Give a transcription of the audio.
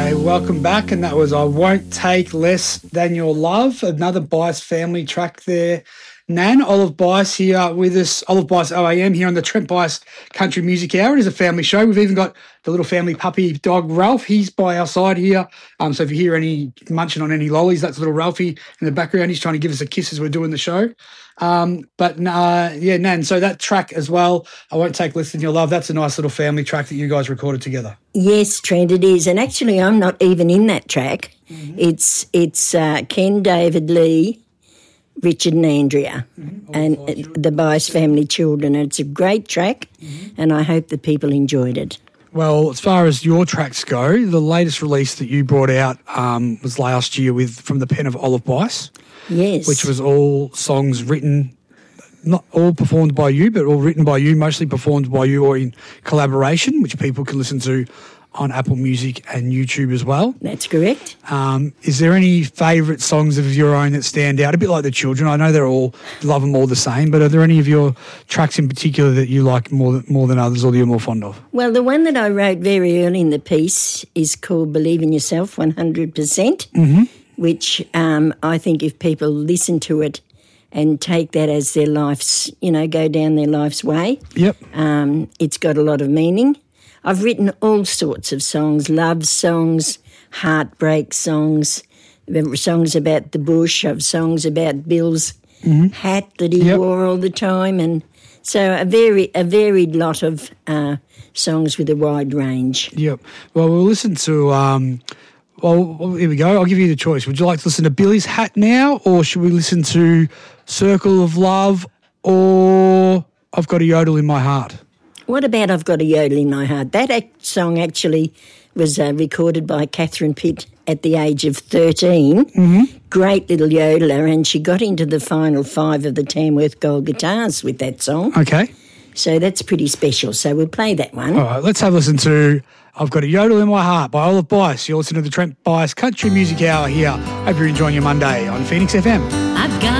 Okay, welcome back. And that was I Won't Take Less Than Your Love, another Bias family track there. Nan, Olive Bias here with us, Olive Bias OAM here on the Trent Bias Country Music Hour. It is a family show. We've even got the little family puppy dog, Ralph. He's by our side here. So if you hear any munching on any lollies, that's little Ralphie in the background. He's trying to give us a kiss as we're doing the show. Nan, so that track as well, I Won't Take Less Than Your Love, that's a nice little family track that you guys recorded together. Yes, Trent, it is. And actually, I'm not even in that track. Mm-hmm. It's Ken, David, Lee, Richard and Andrea, and the Bias family children. It's a great track, and I hope that people enjoyed it. Well, as far as your tracks go, the latest release that you brought out was last year from the pen of Olive Bias. Yes. Which was all songs written, not all performed by you, but all written by you, mostly performed by you or in collaboration, which people can listen to on Apple Music and YouTube as well. That's correct. Is there any favourite songs of your own that stand out? A bit like the children. I know love them all the same, but are there any of your tracks in particular that you like more than others or that you're more fond of? Well, the one that I wrote very early in the piece is called Believe in Yourself 100%, which I think if people listen to it and take that as their life's, go down their life's way, it's got a lot of meaning. I've written all sorts of songs, love songs, heartbreak songs, songs about the bush, I've songs about Bill's hat that he wore all the time, and so a varied lot of songs with a wide range. Yep. Well, we'll listen to, here we go. I'll give you the choice. Would you like to listen to Billy's Hat now, or should we listen to Circle of Love, or I've Got a Yodel in My Heart? What about I've Got a Yodel in My Heart? That song actually was recorded by Catherine Pitt at the age of 13. Great little yodeler, and she got into the final 5 of the Tamworth Gold Guitars with that song. Okay. So that's pretty special. So we'll play that one. All right, let's have a listen to I've Got a Yodel in My Heart by Olive Bias. You're listening to the Trent Bias Country Music Hour here. Hope you're enjoying your Monday on Phoenix FM. I've got